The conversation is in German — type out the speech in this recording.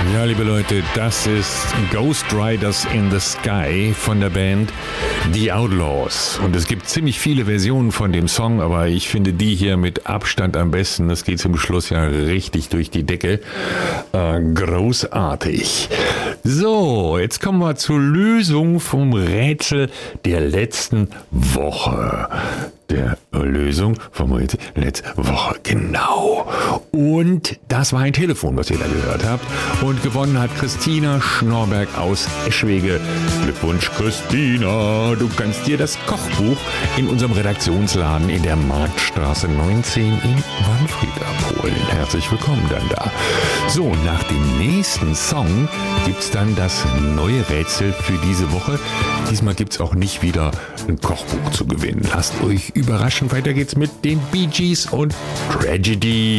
Ja, liebe Leute, das ist Ghost Riders in the Sky von der Band The Outlaws. Und es gibt ziemlich viele Versionen von dem Song, aber ich finde die hier mit Abstand am besten. Das geht zum Schluss ja richtig durch die Decke. Großartig. So, jetzt kommen wir zur Lösung vom Rätsel der letzten Woche. Der Lösung vom Rätsel letzte Woche, genau. Und das war ein Telefon, was ihr da gehört habt. Und gewonnen hat Christina Schnorberg aus Eschwege. Glückwunsch, Christina. Du kannst dir das Kochbuch in unserem Redaktionsladen in der Marktstraße 19 in Wanfried abholen. Herzlich willkommen dann da. So, nach dem nächsten Song gibt's dann das neue Rätsel für diese Woche. Diesmal gibt's auch nicht wieder ein Kochbuch zu gewinnen. Lasst euch überraschen. Weiter geht's mit den Bee Gees und Tragedy.